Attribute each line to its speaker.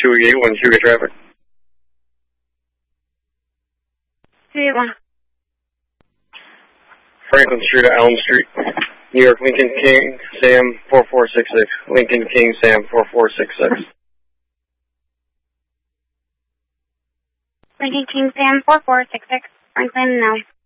Speaker 1: 281, Hugo traffic.
Speaker 2: 281.
Speaker 1: Franklin Street to Elm Street, New York, Lincoln King, Sam 4466. Lincoln King, Sam 4466.
Speaker 2: Lincoln King, Sam 4466. Franklin, no.